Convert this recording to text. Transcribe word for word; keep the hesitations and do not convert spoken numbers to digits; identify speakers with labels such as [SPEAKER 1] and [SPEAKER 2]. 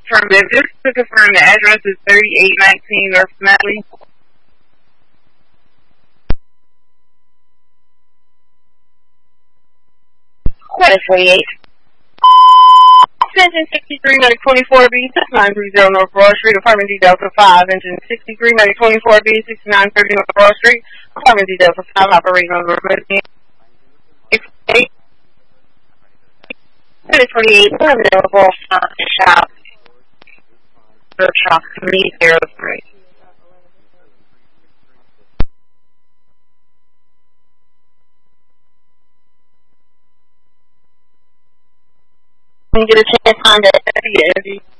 [SPEAKER 1] Affirmative. Just to confirm, the address is thirty-eight nineteen North Smedley.
[SPEAKER 2] Quarter forty-eight.
[SPEAKER 1] Engine sixty-three ninety twenty-four B, six nine three zero North Broad Street, Apartment D Delta five. Engine sixty-three ninety twenty-four B, sixty-nine thirty North Broad Street, Apartment D Delta five, operating on the road. eight.
[SPEAKER 2] Quarter forty-eight. Available shop to shop. Workshop three zero three. Can you get a chance on that?